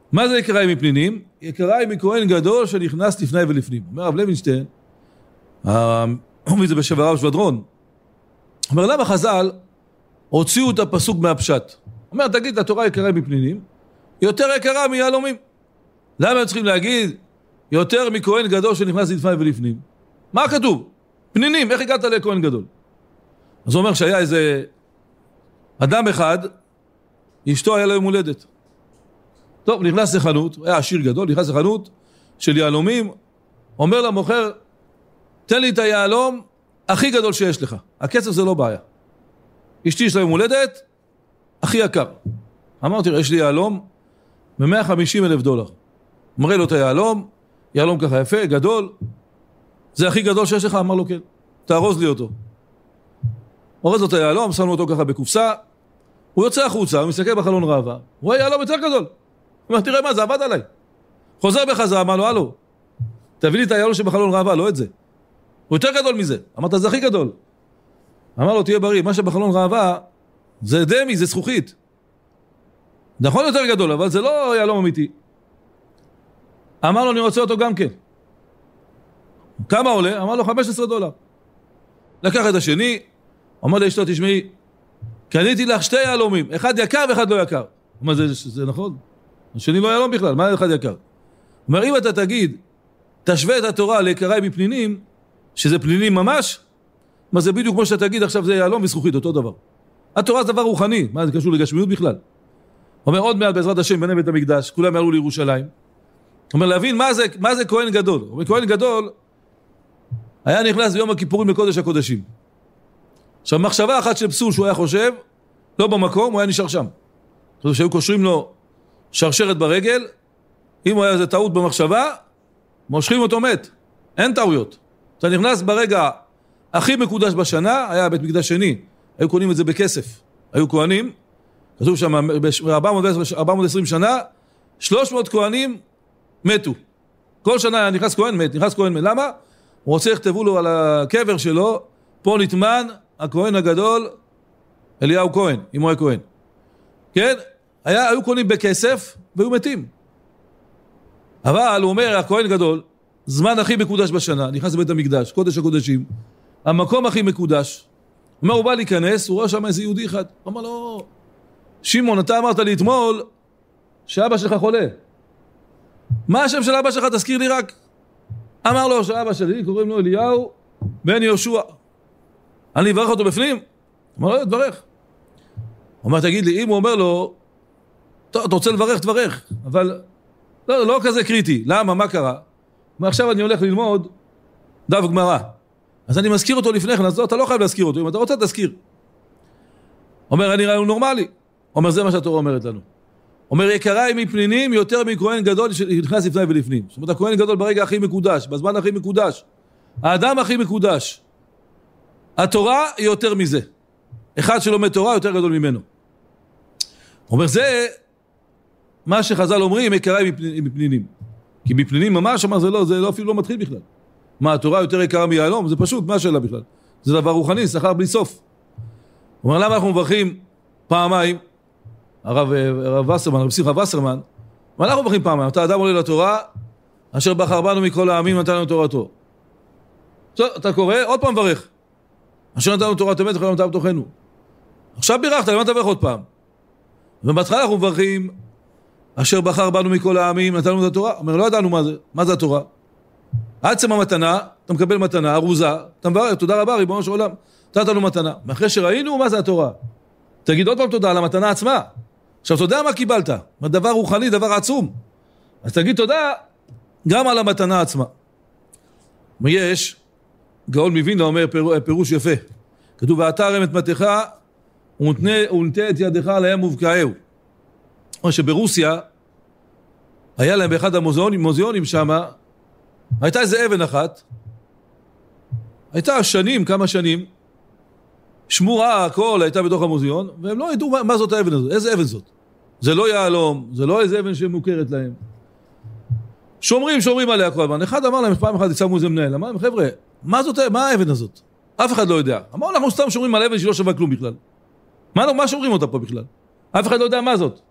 מה זה יקרה מפנינים? יקרה מכהן גדול שנכנס לפני ולפנים. אומר רב לוינשטיין, זה בשברא ושבדרון, אומר למה חז"ל הוציאו את הפסוק מהפשט? אומר תגיד התורה יקרה מפנינים, יותר יקרה מיהלומים. למה הם צריכים להגיד יותר מכהן גדול שנכנס לפני ולפנים? מה כתוב? פנינים, איך הגעת לכהן גדול? אז הוא אומר שהיה איזה אדם אחד, אשתו היה לו יום הולדת. טוב, נכנס לחנות, היה עשיר גדול, נכנס לחנות של יהלומים, אומר למוכר, תן לי את היהלום הכי גדול שיש לך. הכסף זה לא בעיה. אשתי יש לה יום הולדת, הכי יקר. אמרתי, יש לי יהלום $150,000. מראה לו את היהלום, יהלום ככה יפה, גדול, זה הכי גדול שיש לך? אמר לו כן, תארוז לי אותו. אורז לו את היהלום, שמנו אותו ככה בקופסה, הוא יוצא החוצה, הוא מסתכל בחלון ראווה, הוא רואה יהלום יותר גדול. הוא אומר, תראה מה, זה עבד עליי. חוזר בחזרה, אמר לו, הלו, תביא לי את היהלום שבחלון ראווה, לא את זה. הוא יותר גדול מזה. אמרת, זה הכי גדול. אמר לו, תהיה בריא, מה שבחלון ראווה, זה דמי, זה זכוכית. נכון יותר גדול, אבל זה לא יהלום אמיתי. אמר לו, אני רוצה אותו גם כן. כמה עולה? אמר לו, $15. לקח את השני, אמר לאשתו, תשמעי, קניתי לך 2 יהלומים, אחד יקר ואחד לא יקר. אמר, זה נכון? השני לא יהלום בכלל, מה אחד יקר? אומר, אם אתה תגיד, תשווה את התורה ליקרה מפנינים, שזה פנינים ממש, מה זה בדיוק כמו שאתה תגיד, עכשיו זה יהלום וזכוכית, אותו דבר. התורה זה דבר רוחני, מה זה קשור לגשמיות בכלל? אומר, עוד מעט בעזרת השם בנה בית המקדש, כולם יעלו לירושלים. אומר, להבין מה זה כהן גדול. אומר, כהן גדול היה נכנס ביום הכיפורים לקודש הקודשים. עכשיו, מחשבה אחת של פסול שהוא היה חושב, לא במקום, הוא היה נשאר שם. זאת אומרת, שהיו קושרים לו שרשרת ברגל, אם הוא היה איזה טעות במחשבה, מושכים אותו מת. אין טעויות. אתה נכנס ברגע הכי מקודש בשנה, היה בית מקדש שני, היו קונים את זה בכסף. היו כהנים, כתוב שם, ב-420 שנה, 300 כהנים מתו. כל שנה נכנס כהן מת, נכנס כהן מת. למה? הוא רוצה לכתבו לו על הקבר שלו, פה נטמן הכהן הגדול, אליהו כהן, אם הוא היה כהן. כן? היו קונים בכסף, והיו מתים. אבל הוא אומר, הכהן גדול, זמן הכי מקודש בשנה, נכנס לבית המקדש, קודש הקודשים, המקום הכי מקודש, אומר, הוא בא להיכנס, הוא רואה שם איזה יהודי אחד, הוא אמר לו, שמעון, אתה אמרת לי אתמול, שאבא שלך חולה. מה השם של אבא שלך? תזכיר לי רק. אמר לו, שאבא שלי, קוראים לו אליהו, בן יהושע. אני אברך אותו בפנים? אמר לו, תברך. הוא אומר, תגיד לי, אם הוא אומר לו, טוב, אתה רוצה לברך, תברך, אבל לא כזה קריטי. למה? מה קרה? עכשיו אני הולך ללמוד דף גמרא. אז אני מזכיר אותו לפני כן, אז אתה לא חייב להזכיר אותו, אם אתה רוצה תזכיר. אומר, אני רעיון נורמלי. אומר, זה מה שהתורה אומרת לנו. אומר, יקרה היא מפנינים יותר מכהן גדול שנכנס לפני ולפנים. זאת אומרת, הכהן גדול ברגע הכי מקודש, בזמן הכי מקודש. האדם הכי מקודש. התורה היא יותר מזה. אחד שלומד תורה יותר גדול ממנו. אומר, זה מה שחז"ל אומרים, יקרה היא מפנינים. כי מפנינים ממש, אמר, זה לא אפילו לא מתחיל בכלל. מה, התורה יותר יקרה מיהלום? זה פשוט, מה השאלה בכלל? זה דבר רוחני, שכר בלי סוף. אומר, למה אנחנו מברכים פעמיים? הרב וסרמן, רב שמחה וסרמן, ואנחנו מברכים פעמיים, אתה אדם עולה לתורה, אשר בחר בנו מכל העמים נתן לנו תורתו. טוב, אתה קורא, עוד פעם ברך. אשר נתן לנו תורת אמת, ולא נתן בתוכנו. עכשיו בירכת, למה תברך עוד פעם? ובהתחלה אנחנו מברכים, אשר בחר בנו מכל העמים נתן לנו את התורה. אומר, לא ידענו מה זה התורה. עצם המתנה, אתה מקבל מתנה, ארוזה, אתה מברך, תודה רבה, ריבונו של עולם, נתת לנו מתנה. מאחרי שראינו מה זה התורה, תגיד עוד פעם תודה על המתנה עצמה. עכשיו, אתה יודע מה קיבלת? דבר רוחני, דבר עצום. אז תגיד תודה גם על המתנה עצמה. יש, גאון מווילנה אומר פירוש יפה. כתוב, ואתה הרם את מתך, ונטה את ידך על הים ובקעהו. אומר שברוסיה, היה להם באחד המוזיאונים שם, הייתה איזה אבן אחת, הייתה שנים, כמה שנים, שמורה הכל הייתה בתוך המוזיאון, והם לא ידעו מה זאת האבן הזאת, איזה אבן זאת. זה לא יהלום, זה לא איזה אבן שמוכרת להם. שומרים עליה כל הזמן. אחד אמר להם, פעם אחת יצאמו איזה מנהל, אמר להם, חבר'ה, מה האבן הזאת? אף אחד לא יודע. אמרו, אנחנו סתם שומרים על אבן שלא שווה כלום בכלל. מה שומרים אותה פה בכלל? אף אחד לא יודע מה זאת.